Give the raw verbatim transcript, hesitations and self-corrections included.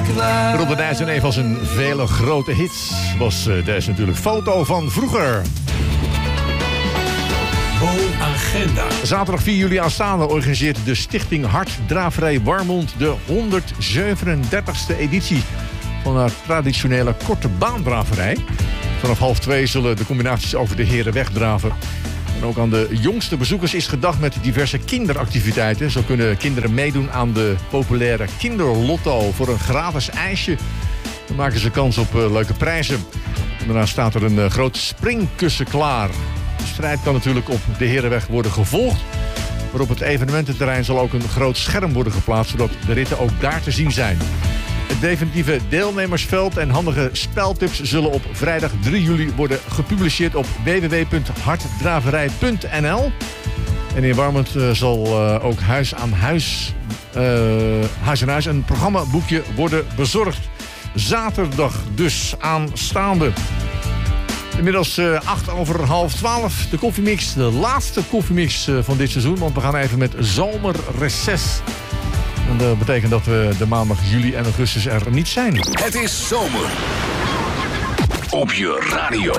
klaar. Rob de Nijs en een van zijn vele grote hits was uh, deze natuurlijk Foto van Vroeger. Agenda. Zaterdag vier juli aanstaande organiseert de Stichting Hartdraverij Warmond de honderdzevenendertigste editie van haar traditionele korte baandraverij. Vanaf half twee zullen de combinaties over de Herenweg draven. En ook aan de jongste bezoekers is gedacht met diverse kinderactiviteiten. Zo kunnen kinderen meedoen aan de populaire kinderlotto voor een gratis ijsje. Dan maken ze kans op uh, leuke prijzen. En daarna staat er een uh, groot springkussen klaar. De strijd kan natuurlijk op de Herenweg worden gevolgd. Maar op het evenemententerrein zal ook een groot scherm worden geplaatst, zodat de ritten ook daar te zien zijn. Het definitieve deelnemersveld en handige speltips zullen op vrijdag drie juli worden gepubliceerd op w w w punt hartdraverij punt n l. En in Warmond uh, zal uh, ook huis aan huis, uh, huis aan huis een programmaboekje worden bezorgd. Zaterdag dus aanstaande. Inmiddels uh, acht over half twaalf. De koffiemix, de laatste koffiemix uh, van dit seizoen. Want we gaan even met zomerreces. En dat betekent dat we de maandag juli en augustus er niet zijn. Het is zomer. Op je radio.